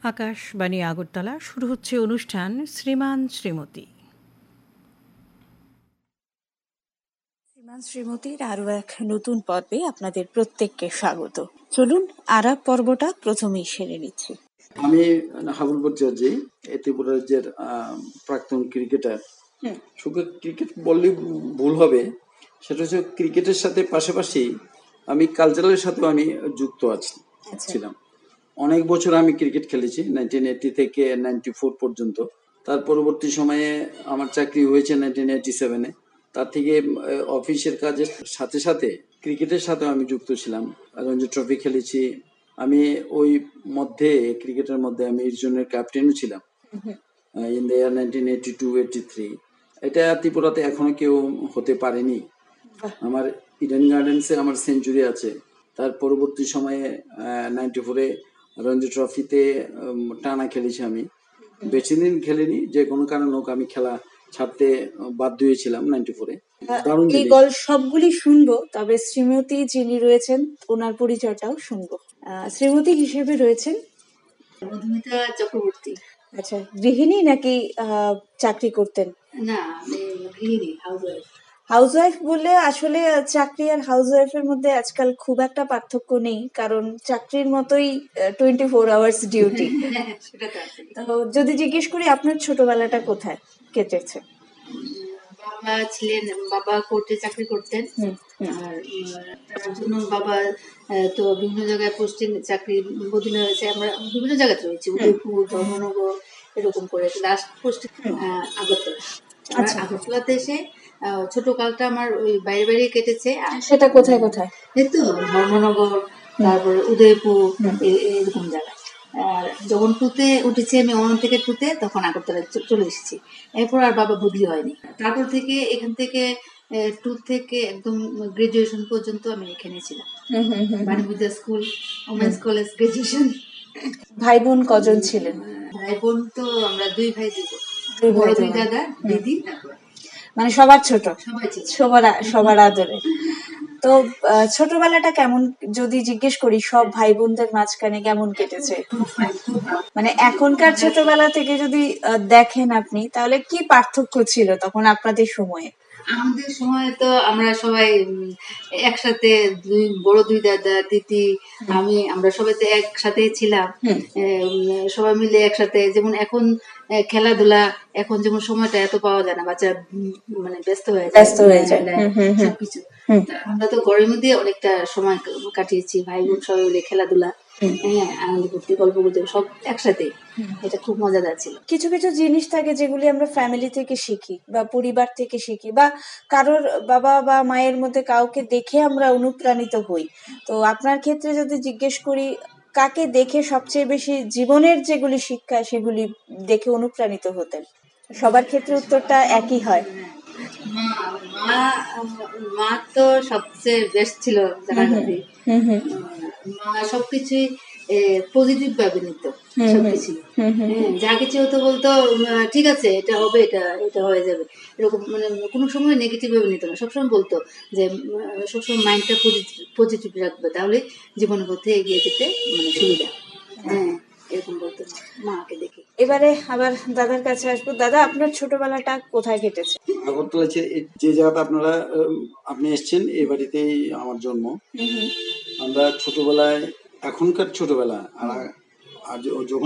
আকাশবাণী আগরতলা শুরু হচ্ছে অনুষ্ঠান শ্রীমান শ্রীমতী। শ্রীমান শ্রীমতীর আরো এক নতুন পর্বে আপনাদের প্রত্যেককে স্বাগত। চলুন আরাপ পর্বটা প্রথমেই সেরে নিচ্ছি। আমি হাবুল ভট্টাচার্য, ত্রিপুরা রাজ্যের প্রাক্তন ক্রিকেটার। শুধু ক্রিকেট বললে ভুল হবে, সেটা হচ্ছে ক্রিকেটের সাথে পাশাপাশি আমি কালচারালের সাথেও আমি যুক্ত ছিলাম। অনেক বছর আমি ক্রিকেট খেলেছি, 1980 থেকে 94 পর্যন্ত। তার পরবর্তী সময়ে আমার চাকরি হয়েছে 1987-এ। তার থেকে অফিসের কাজের সাথে সাথে ক্রিকেটের সাথেও আমি যুক্ত ছিলাম। রঞ্জি ট্রফি খেলেছি আমি। ওই মধ্যে ক্রিকেটের মধ্যে আমি রিজনের ক্যাপ্টেনও ছিলাম ইন দ্য ইয়ার 1982-83। এটা ত্রিপুরাতে এখনো কেউ হতে পারেনি। আমার ইডেন গার্ডেন্সে আমার সেঞ্চুরি আছে। তার পরবর্তী সময়ে 94-এ রঞ্জি ট্রফিতে টানা খেলেছি আমি। বেশি দিন খেলিনি, যে কোনো কারণে হোক আমি খেলা ছাড়তে বাধ্য হয়েছিলাম 94-এ। এই গল্প সবগুলি শুনবো, তবে শ্রীমতী যিনি রয়েছেন ওনার পরিচয়টাও শুনবো। শ্রীমতী হিসেবে রয়েছেন মধুমিতা চক্রবর্তী। আচ্ছা, গৃহিণী নাকি চাকরি করতেন? না, আমি গৃহিণী, হাউসওয়াইফ। হাউসওয়াইফ বললে আসলে চাকরি আর হাউসওয়াইফের মধ্যে আজকাল খুব একটা পার্থক্য নেই, কারণ চাকরির মতোই 24 আওয়ার্স ডিউটি। তো যদি জিজ্ঞেস করি আপনার ছোটবেলাটা কোথায় কেটেছে? বাবা কোর্টে চাকরি করতেন, আর তার জন্য বাবা তো বিভিন্ন জায়গায় পোস্টিং চাকরি বদলে হয়েছে। আমরা বিভিন্ন জায়গাতে রয়েছি, উদয়পুর, ধর্মনগর, এরকম করে লাস্ট পোস্টিং আগরতলা। আগরতলাতে এসে ছোট কালটা আমার ওই বাইরে বাইরে কেটেছে। সেটা কোথায় কোথায়? এই তো ধর্মনগর, তারপরে উদয়পুর, এরকম জায়গায়। আর যখন টুতে উঠেছি আমি, 1 থেকে 2-তে, তখন আগরতলায় চলে এসেছি। এরপর আর বাবা বদলি হয়নি। তারপর থেকে এখান থেকে 2 থেকে একদম গ্রাজুয়েশন পর্যন্ত আমি এখানে ছিলাম। বাণীবিদ্যা স্কুল, ওমেন্স কলেজ, গ্রাজুয়েশন। ভাই বোন কজন ছিলেন? ভাই বোন তো আমরা 2 ভাই 2 বোন, বড় 2 দাদা, দিদি, মানে সবার ছোট, সবার আদরে। তো ছোটবেলাটা কেমন যদি জিজ্ঞেস করি, সব ভাই বোনদের মাঝখানে কেমন কেটেছে? মানে এখনকার ছোটবেলা থেকে যদি দেখেন আপনি, তাহলে কি পার্থক্য ছিল তখন আপনাদের সময়ে? আমাদের সময় তো আমরা সবাই একসাথে, বড় 2 দাদা, দিদি, আমি, আমরা সবাই তো একসাথে ছিলাম। সবাই মিলে একসাথে, যেমন এখন খেলাধুলা, এখন যেমন সময়টা এত পাওয়া যায় না, বাচ্চারা মানে ব্যস্ত হয়ে যায় সবকিছু। আমরা তো ঘরের মধ্যে অনেকটা সময় কাটিয়েছি, ভাই বোন সবাই মিলে খেলাধুলা, আনন্দ করতে, গল্প করতে, সব একসাথে। এটা খুব মজাদার ছিল। কিছু কিছু জিনিস থাকে যেগুলি আমরা ফ্যামিলি থেকে শিখি বা পরিবার থেকে শিখি, বা কারোর বাবা বা মায়ের মধ্যে কাউকে দেখে আমরা অনুপ্রাণিত হই। তো আপনার ক্ষেত্রে যদি জিজ্ঞেস করি, কাকে দেখে সবচেয়ে বেশি জীবনের যেগুলি শিক্ষা সেগুলি দেখে অনুপ্রাণিত হতেন? সবার ক্ষেত্রে উত্তরটা একই হয়। মা তো সবচেয়ে বেস্ট ছিল। মা সবকিছুই পজিটিভ ভাবে নিত, সবকিছু। যা কিছু হতো বলতো ঠিক আছে, এটা হবে, এটা হয়ে যাবে, এরকম। মানে কোনো সময় নেগেটিভ ভাবে নিত না, সবসময় বলতো যে সবসময় মাইন্ডটা পজিটিভ রাখবে, তাহলে জীবনের পথে এগিয়ে যেতে মানে সুবিধা। এরকম বলতো মাকে দেখে। এবারে আবার দাদার কাছে আসবো। দাদা, আপনার ছোটবেলাটা কোথায় কেটেছে? আগরতলা যে জায়গাটা আপনি এসছেন, এই বাড়িতেই আমার জন্ম। আমরা ছোটবেলায়, এখনকার ছোটবেলা আর যখন